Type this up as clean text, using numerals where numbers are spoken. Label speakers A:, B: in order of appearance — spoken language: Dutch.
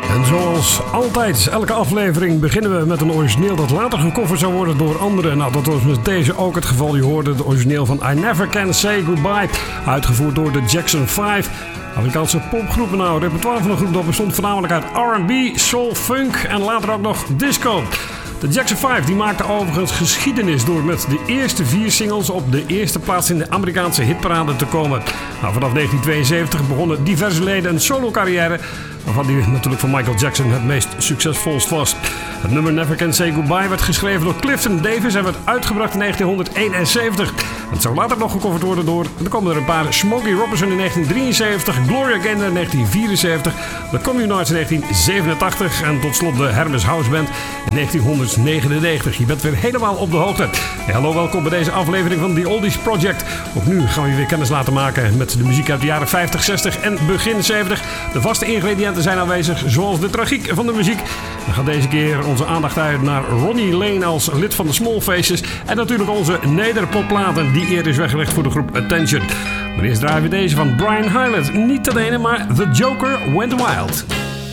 A: En zoals altijd, elke aflevering beginnen we met een origineel dat later gecoverd zou worden door anderen. Nou, dat was met deze ook het geval. Je hoorde het origineel van I Never Can Say Goodbye, uitgevoerd door de Jackson 5. Amerikaanse popgroep. Nou, het repertoire van de groep dat bestond voornamelijk uit R&B, soul, funk en later ook nog disco. De Jackson 5 die maakte overigens geschiedenis door met de eerste 4 singles op de eerste plaats in de Amerikaanse hitparade te komen. Nou, vanaf 1972 begonnen diverse leden een solo carrière, waarvan die natuurlijk van Michael Jackson het meest succesvolst was. Het nummer Never Can Say Goodbye werd geschreven door Clifton Davis en werd uitgebracht in 1971. Het zou later nog gecoverd worden door, er komen er een paar, Smokey Robinson in 1973, Gloria Gaynor in 1974, The Communards in 1987 en tot slot de Hermes House Band in 1999. Je bent weer helemaal op de hoogte. Ja, hallo, welkom bij deze aflevering van The Oldies Project. Ook nu gaan we je weer kennis laten maken met de muziek uit de jaren 50, 60 en begin 70. De vaste ingrediënten zijn aanwezig, zoals de tragiek van de muziek. Dan gaat deze keer onze aandacht uit naar Ronnie Lane als lid van de Small Faces en natuurlijk onze nederpopplaten die eerder is weggelegd voor de groep Attention. Maar eerst draaien we deze van Brian Hyland. Niet de ene, maar The Joker Went Wild.